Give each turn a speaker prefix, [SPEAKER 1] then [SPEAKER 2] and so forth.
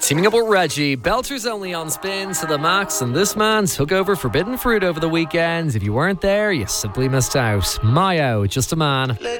[SPEAKER 1] Teaming up with Reggie, Belter's only on spin to the max, and this man took over Forbidden Fruit over the weekend. If you weren't there, you simply missed out. Mayo, Just a Man.